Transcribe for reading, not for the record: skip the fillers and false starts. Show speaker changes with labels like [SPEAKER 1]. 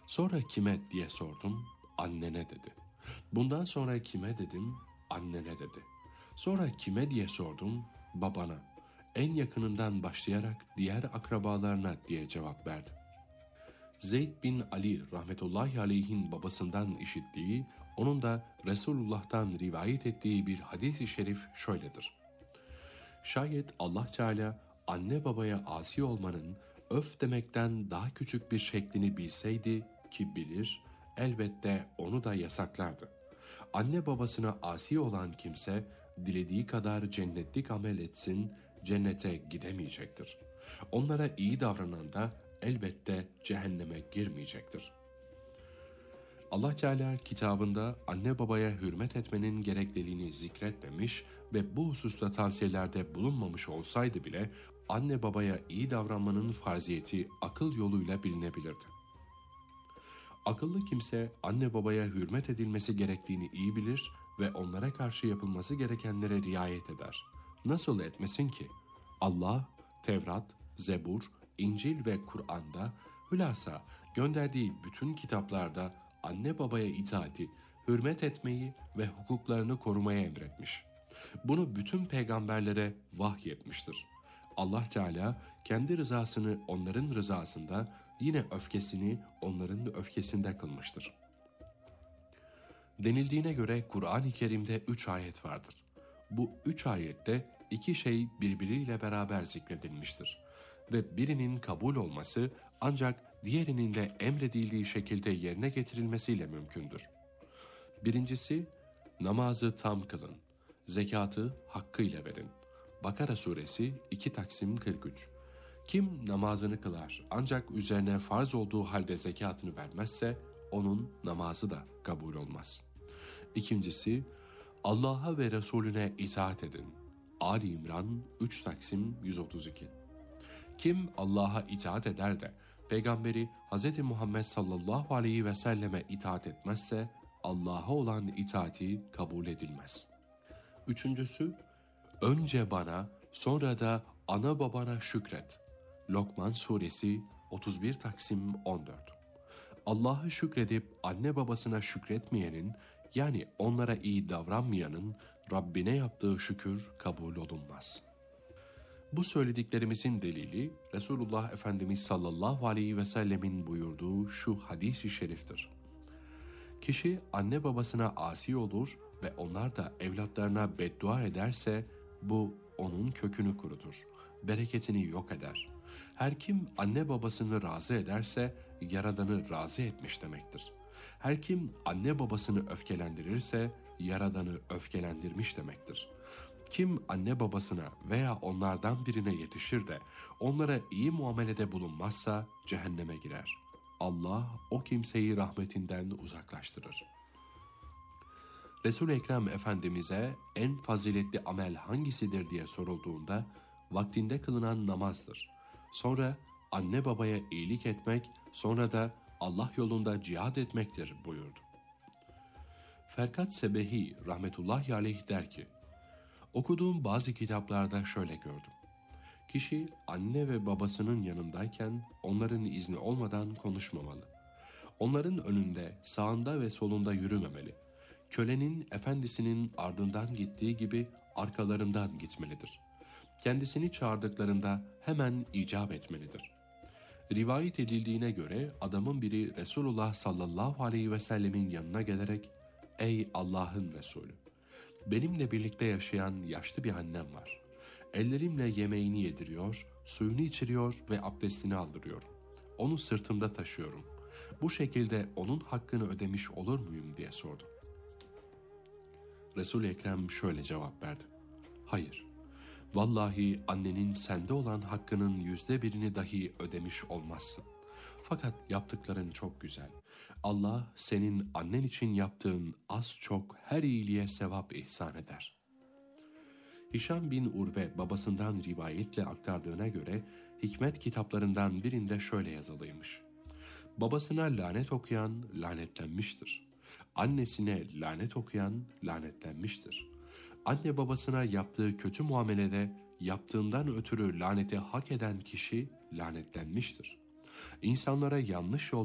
[SPEAKER 1] Sonra kime diye sordum, annene dedi. Bundan sonra kime dedim, annene dedi. Sonra kime diye sordum, babana. En yakınından başlayarak diğer akrabalarına diye cevap verdi. Zeyd bin Ali rahmetullahi aleyhin babasından işittiği, onun da Resulullah'tan rivayet ettiği bir hadis-i şerif şöyledir. Şayet Allah Teala anne babaya asi olmanın öf demekten daha küçük bir şeklini bilseydi ki bilir, elbette onu da yasaklardı. Anne babasına asi olan kimse dilediği kadar cennetlik amel etsin, cennete gidemeyecektir. Onlara iyi davranan da elbette cehenneme girmeyecektir. Allah Teala kitabında anne babaya hürmet etmenin gerekliliğini zikretmemiş ve bu hususta tavsiyelerde bulunmamış olsaydı bile anne babaya iyi davranmanın farziyeti akıl yoluyla bilinebilirdi. Akıllı kimse anne babaya hürmet edilmesi gerektiğini iyi bilir ve onlara karşı yapılması gerekenlere riayet eder. Nasıl etmesin ki? Allah, Tevrat, Zebur, İncil ve Kur'an'da, hülasa gönderdiği bütün kitaplarda anne babaya itaati, hürmet etmeyi ve hukuklarını korumaya emretmiş. Bunu bütün peygamberlere vahyetmiştir. Allah Teala kendi rızasını onların rızasında, yine öfkesini onların öfkesinde kılmıştır. Denildiğine göre Kur'an-ı Kerim'de 3 ayet vardır. Bu 3 ayette 2 şey birbiriyle beraber zikredilmiştir. Ve birinin kabul olması ancak diğerinin de emredildiği şekilde yerine getirilmesiyle mümkündür. Birincisi, namazı tam kılın, zekatı hakkıyla verin. Bakara suresi 2 Taksim 43. Kim namazını kılar ancak üzerine farz olduğu halde zekatını vermezse onun namazı da kabul olmaz. İkincisi, Allah'a ve Resulüne itaat edin. Ali İmran 3 Taksim 132. Kim Allah'a itaat eder de Peygamberi Hz. Muhammed sallallahu aleyhi ve selleme itaat etmezse Allah'a olan itaati kabul edilmez. Üçüncüsü, önce bana sonra da ana babana şükret. Lokman suresi 31 Taksim 14. Allah'ı şükredip anne babasına şükretmeyenin, yani onlara iyi davranmayanın Rabbine yaptığı şükür kabul olunmaz. Bu söylediklerimizin delili Resulullah Efendimiz sallallahu aleyhi ve sellemin buyurduğu şu hadis-i şeriftir. Kişi anne babasına asi olur ve onlar da evlatlarına beddua ederse bu onun kökünü kurutur, bereketini yok eder. Her kim anne babasını razı ederse Yaradan'ı razı etmiş demektir. Her kim anne babasını öfkelendirirse Yaradan'ı öfkelendirmiş demektir. Kim anne babasına veya onlardan birine yetişir de onlara iyi muamelede bulunmazsa cehenneme girer. Allah o kimseyi rahmetinden uzaklaştırır. Resul-i Ekrem Efendimiz'e en faziletli amel hangisidir diye sorulduğunda vaktinde kılınan namazdır. Sonra anne babaya iyilik etmek, sonra da Allah yolunda cihad etmektir buyurdu. Ferkat Sebehi rahmetullahi aleyh der ki, okuduğum bazı kitaplarda şöyle gördüm. Kişi anne ve babasının yanındayken onların izni olmadan konuşmamalı. Onların önünde, sağında ve solunda yürümemeli. Kölenin efendisinin ardından gittiği gibi arkalarından gitmelidir. Kendisini çağırdıklarında hemen icap etmelidir. Rivayet edildiğine göre adamın biri Resulullah sallallahu aleyhi ve sellemin yanına gelerek, "Ey Allah'ın Resulü, benimle birlikte yaşayan yaşlı bir annem var. Ellerimle yemeğini yediriyor, suyunu içiriyor ve abdestini aldırıyorum. Onu sırtımda taşıyorum. Bu şekilde onun hakkını ödemiş olur muyum?" diye sordu. Resul-i Ekrem şöyle cevap verdi. "Hayır, vallahi annenin sende olan hakkının 1/1'ini dahi ödemiş olmazsın. Fakat yaptıkların çok güzel. Allah senin annen için yaptığın az çok her iyiliğe sevap ihsan eder." Hişam bin Urve babasından rivayetle aktardığına göre hikmet kitaplarından birinde şöyle yazılıymış. Babasına lanet okuyan lanetlenmiştir. Annesine lanet okuyan lanetlenmiştir. Anne babasına yaptığı kötü muamelede yaptığından ötürü laneti hak eden kişi lanetlenmiştir. İnsanlara yanlış yol